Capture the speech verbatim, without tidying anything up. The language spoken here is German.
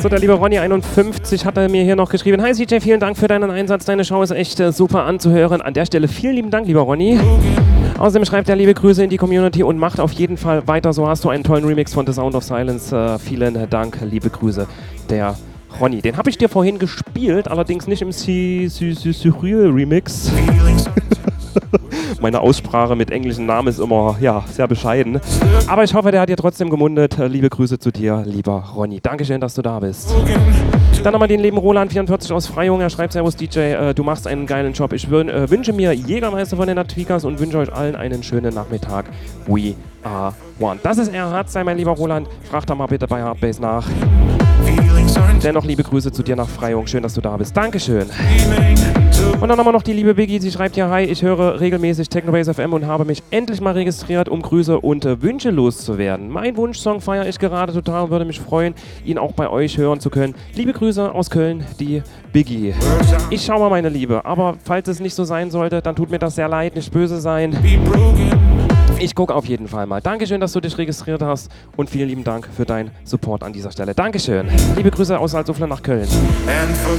So, der liebe Ronny einundfünfzig hat er mir hier noch geschrieben. Hi C J, vielen Dank für deinen Einsatz. Deine Show ist echt äh, super anzuhören. An der Stelle vielen lieben Dank, lieber Ronny. Außerdem schreibt er liebe Grüße in die Community und macht auf jeden Fall weiter. So hast du einen tollen Remix von The Sound of Silence. Äh, vielen Dank, liebe Grüße, der Ronny. Den habe ich dir vorhin gespielt, allerdings nicht im Cyril-Remix. Meine Aussprache mit englischen Namen ist immer ja, sehr bescheiden. Aber ich hoffe, der hat dir trotzdem gemundet. Liebe Grüße zu dir, lieber Ronny. Dankeschön, dass du da bist. Dann nochmal den lieben Roland vierundvierzig aus Freyung. Er schreibt, Servus D J, äh, du machst einen geilen Job. Ich wün äh, wünsche mir Jägermeister von den Natwikas und wünsche euch allen einen schönen Nachmittag. We are one. Das ist Erhard, sei mein lieber Roland. Frag da mal bitte bei Hardbase nach. Dennoch liebe Grüße zu dir nach Freyung. Schön, dass du da bist. Dankeschön. Und dann haben wir noch die liebe Biggie. Sie schreibt hier, hi, ich höre regelmäßig Technobase F M und habe mich endlich mal registriert, um Grüße und äh, Wünsche loszuwerden. Mein Wunschsong feiere ich gerade total und würde mich freuen, ihn auch bei euch hören zu können. Liebe Grüße aus Köln, die Biggie. Ich schau mal, meine Liebe, aber falls es nicht so sein sollte, dann tut mir das sehr leid, nicht böse sein. Ich gucke auf jeden Fall mal. Dankeschön, dass du dich registriert hast und vielen lieben Dank für deinen Support an dieser Stelle. Dankeschön. Liebe Grüße aus Salzuflen nach Köln.